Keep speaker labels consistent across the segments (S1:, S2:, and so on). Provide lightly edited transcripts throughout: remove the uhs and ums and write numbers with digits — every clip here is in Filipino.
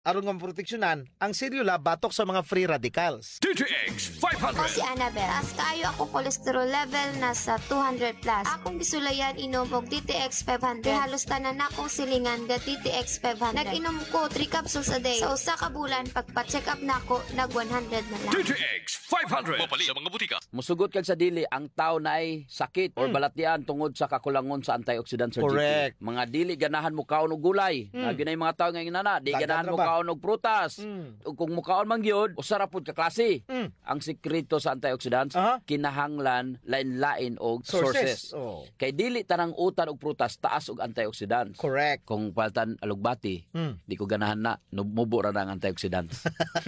S1: aron nga proteksyonan ang selula batok sa mga free radicals.
S2: DTX
S3: Ako si
S2: 500.
S3: Annabelle. As kaayo ako cholesterol level nasa 200 plus. Akong gisulayan inom og DTX 500. Kay halos tanan akong silingan ga DTX 500. Nag-inom ko 3 capsules a day. Sa usa ka bulan pagpa-check up nako nag 100 na lang.
S2: DTX 500. Mapali sa mga butika.
S4: Musugot kag sa dili ang tao na ay sakit or balatian tungod sa kakulangon sa antioxidant Sir
S1: Correct.
S4: GP. Mga dili ganahan mo kaon og gulay. Lagi na yung mga tao nga inana, di
S1: Dagan
S4: ganahan
S1: ra
S4: mo
S1: ba?
S4: kaon og prutas. Ug kung mo kaon man gyud, usara pud ka klase. Ang sekreto sa antioxidants kinahanglan lain-lain og sources.
S1: Oh.
S4: Kay dili tanang utan og prutas taas og antioxidants.
S1: Correct.
S4: Kung paltan alugbati, di ko ganahan na, mubo ra na ang antioxidants.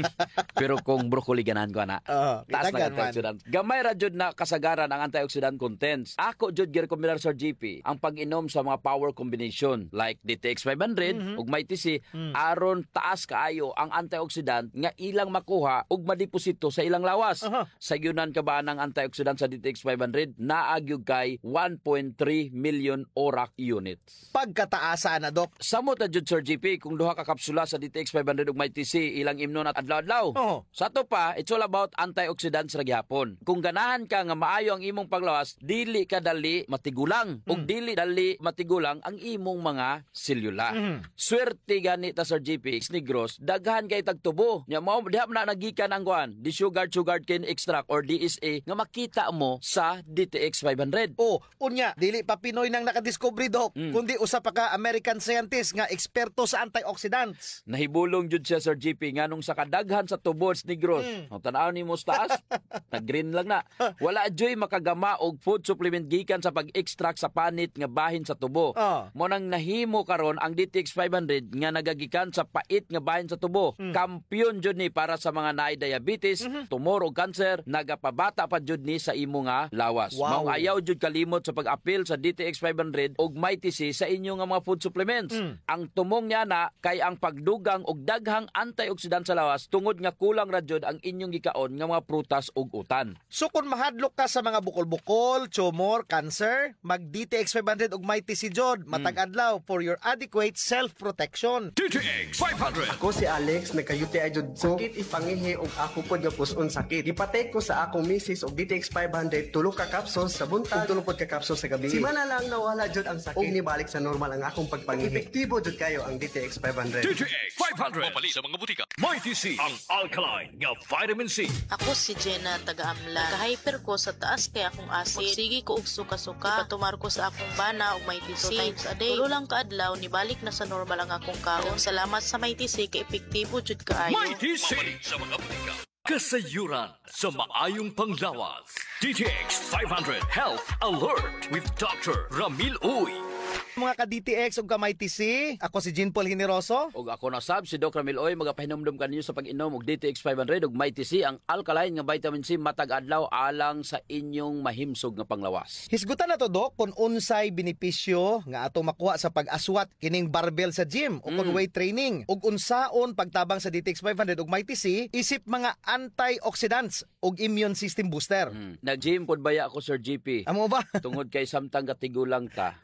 S4: Pero kung broccoli ganahan ko na, taas
S1: kitagan
S4: na antioxidant. Gamay ra jud na kasagaran ang antioxidant contents. Ako jud gi-recommendar Sir GP ang pag-inom sa mga power combination like DTX 500 ug may TC aron taas kaayo ang antioxidant nga ilang makuha ug madeposito sa ilang lawas. Sa yunan ka ba ng antioxidant sa DTX 500 naagyog kay 1.3 million ORAC units.
S1: Pagkataasa na, Dok.
S4: Samot na jud Sir GP kung duha ka kapsula sa DTX 500 ug may TC ilang imnon at adlaw-adlaw. Sa to pa, it's all about antioxidants ra gyapon. Kung ganahan ka nga maayo ang imong paglawas, dili ka dali matigulang ug dili dali matigulang ang imong mga selula. Swerte gani ta Sir GP Negros, daghan kay tagtubo. Nya mao diha na nagikan ang kuan, di sugar cane extract or DSA nga makita mo sa DTX 500.
S1: Unya, dili pa Pinoy nang nakadiscovery, Dok, kundi usa pa ka American scientist nga eksperto sa antioxidants.
S4: Nahibulong jud siya Sir GP nganong sa kadaghan sa tubods Negros. Ang tanaw ni mo sa taas, nag-green lang na. Wala joy makagama og food supplement gikan sa pag-extract sa panit nga bahin sa tubo. Mo nang nahimo karon ang DTX 500 nga nagagikan sa pait nga bahin sa tubo. Kampiyon jud ni para sa mga naay diabetes, tumor ug cancer, nagapabata pa jud ni sa imo nga lawas.
S1: Wow.
S4: Mao ayaw jud kalimot sa pag-apil sa DTX 500 ug may TC sa inyo nga mga food supplements. Ang tumong niya na kay ang pagdugang og daghang antioxidant sa lawas tungod nga kulang ra jud ang inyong gikaon nga mga prutas ug utan.
S1: So kung mahadlok ka sa mga bukol-bukol, tumor, cancer, mag DTX 500 ug may TC jod matag adlaw for your adequate self-protection.
S2: DTX 500.
S5: Ako si Alex, nagka-UTI jud sakit ipangihi og ako pod nga puson sakit. Gipatek ko sa akong misis og DTX 500 tulo ka capsules sa buntag ug tulo pod ka capsules sa gabi. Simana lang nawala jud ang sakit ug nibalik sa normal ang akong pagpangihi. Epektibo jud kayo ang DTX 500.
S2: DTX 500. Mapali sa mga butika. May TC ang alkaline nga vitamin C.
S6: Ako si Jenna taga-Amlan. Kahyper ko sa taas kay akong acid. Magsigi ko og suka-suka. Ipatumar ko sa akong bana og may TC. 2 times a day. Tulo lang ka adlaw nibalik na sa normal ang akong kaon. Salamat sa may TC kay epektibo jud kaayo.
S2: May TC sa mga butika. Kasayuran sa maayong panglawas. DTX 500 Health Alert with Dr. Ramil Uy.
S1: Mga ka-DTX ug ka-may TC, ako si Jean Paul Generoso.
S4: Og ako na sab si Dr. Ramil Oy magapahinumdum kaninyo sa pag-inom og DTX 500 ug may TC ang alkaline nga vitamin C matag adlaw alang sa inyong mahimsog nga panglawas.
S1: Hisgutan na to, Dok, kung unsay benepisyo nga ato makuha sa pag-aswat kining barbell sa gym o kung weight training ug unsaon pagtabang sa DTX 500 ug may TC isip mga antioxidants ug immune system booster.
S4: Nag-gym pod baya ako Sir GP.
S1: Amo ba?
S4: Tungod kay samtang katigulang ta.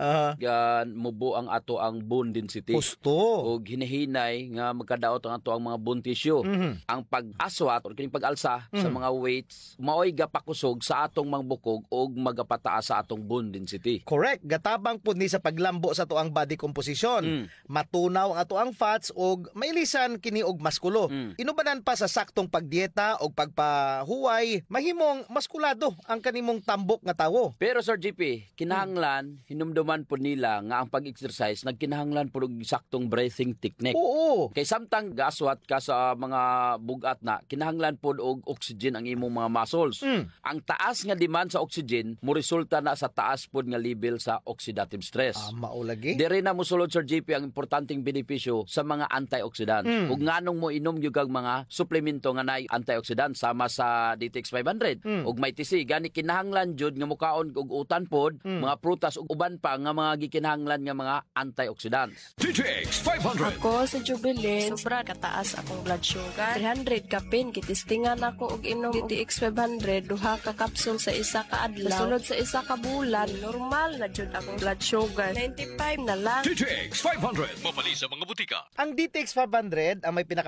S4: Mubo ang ato ang bone density.
S1: Gusto.
S4: O hinahinay nga magkadaot ang ato ang mga bone tissue. Ang pag-aswat o kining pag-alsa sa mga weights maoy gapakusog sa atong mga bukog o magapataas sa atong bone density.
S1: Correct. Gatabang pud ni sa paglambo sa tuang body composition. Matunaw ang ato ang fats og mailisan kini og maskulo. Inubanan pa sa saktong pagdieta og pagpahuway, mahimong maskulado ang kanimong tambok nga tawo.
S4: Pero Sir GP, kinahanglan hinumduman po nila nga ang pag-exercise nagkinahanglan po og saktong breathing technique.
S1: Oo.
S4: Kay samtang gaswat ka sa mga bugat na, kinahanglan po og oxygen ang imong mga muscles. Ang taas nga demand sa oxygen mo resulta na sa taas po nga level sa oxidative stress.
S1: Mao lagi.
S4: Dire na mosulod Sir GP ang importanteng benepisyo sa mga antioxidants. Ug nganong mo inom gyud kag mga suplemento nga naay antioxidants sama sa DTX 500 ug may TC gani kinahanglan jud nga mukaon og utan pod, mga prutas ug uban pa nga mga kinahanglan nga mga antioxidants.
S2: DTX 500.
S7: Ako sa Jubilee, sobra kataas akong blood sugar. 300 kapin, kitistingan ako og inom DTX 500, duha ka kapsul sa isa ka adlaw. Sunod sa isa ka bulan, normal na jud akong blood sugar. 95 na lang.
S2: DTX 500. Mabali sa mga butika.
S1: Ang DTX 500 ang may